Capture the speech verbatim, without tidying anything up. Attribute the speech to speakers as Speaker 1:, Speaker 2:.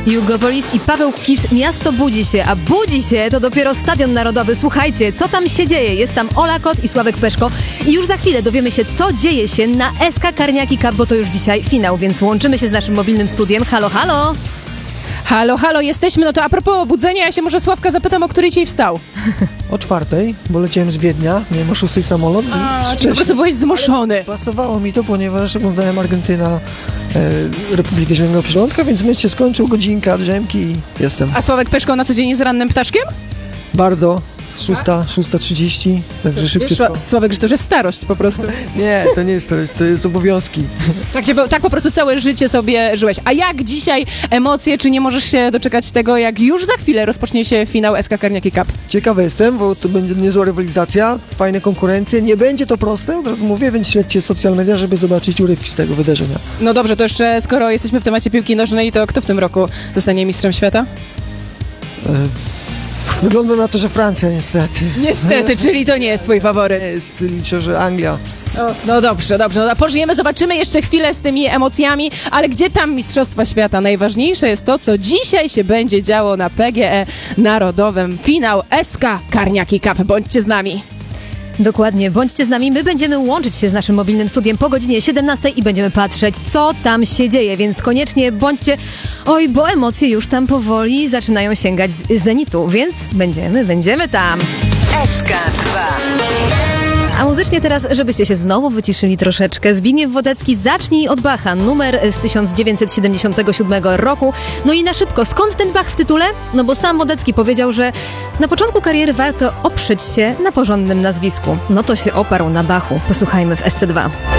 Speaker 1: Jugopolis i Paweł Kis, miasto budzi się, a budzi się to dopiero Stadion Narodowy. Słuchajcie, co tam się dzieje? Jest tam Ola Kot i Sławek Peszko i już za chwilę dowiemy się, co dzieje się na S K Karniaki Cup, bo to już dzisiaj finał, więc łączymy się z naszym mobilnym studiem. Halo, halo!
Speaker 2: Halo, halo, jesteśmy. No to a propos budzenia, ja się może Sławka zapytam, o której dzisiaj wstał.
Speaker 3: O czwartej, bo leciałem z Wiednia, miałem o szóstej samolot.
Speaker 2: A, czyli po prostu byłeś zmuszony.
Speaker 3: Pasowało mi to, ponieważ oglądałem Argentyna, e, Republikę Zielonego Przylądka, więc mecz się skończył, godzinka, drzemki i jestem.
Speaker 2: A Sławek Peszko na co dzień jest rannym ptaszkiem?
Speaker 3: Bardzo. Szósta, szósta trzydzieści, także szybciutko.
Speaker 2: Wiesz, Sławek, że to już jest starość po prostu.
Speaker 3: Nie, to nie jest starość, to jest obowiązki.
Speaker 2: Tak, się, tak po prostu całe życie sobie żyłeś. A jak dzisiaj emocje, czy nie możesz się doczekać tego, jak już za chwilę rozpocznie się finał S K Karniaki Cup?
Speaker 3: Ciekawy jestem, bo to będzie niezła rywalizacja, fajne konkurencje. Nie będzie to proste, od razu mówię, więc śledźcie social media, żeby zobaczyć urywki z tego wydarzenia.
Speaker 2: No dobrze, to jeszcze skoro jesteśmy w temacie piłki nożnej, to kto w tym roku zostanie mistrzem świata?
Speaker 3: E, Wygląda na to, że Francja niestety.
Speaker 2: Niestety, czyli to nie jest twój faworyt.
Speaker 3: Jest, liczę, że Anglia.
Speaker 2: O, no dobrze, dobrze. No, pożyjemy, zobaczymy jeszcze chwilę z tymi emocjami, ale gdzie tam Mistrzostwa Świata? Najważniejsze jest to, co dzisiaj się będzie działo na P G E Narodowym. Finał S K Karniaki Cup. Bądźcie z nami.
Speaker 1: Dokładnie, bądźcie z nami, my będziemy łączyć się z naszym mobilnym studiem po godzinie siedemnastej i będziemy patrzeć, co tam się dzieje, więc koniecznie bądźcie, oj, bo emocje już tam powoli zaczynają sięgać zenitu, więc będziemy, będziemy tam.
Speaker 4: S K dwa.
Speaker 1: A muzycznie teraz, żebyście się znowu wyciszyli troszeczkę, Zbigniew Wodecki, Zacznij od Bacha, numer z tysiąc dziewięćset siedemdziesiątego siódmego roku. No i na szybko, skąd ten Bach w tytule? No bo sam Wodecki powiedział, że na początku kariery warto oprzeć się na porządnym nazwisku. No to się oparł na Bachu. Posłuchajmy w S C dwa.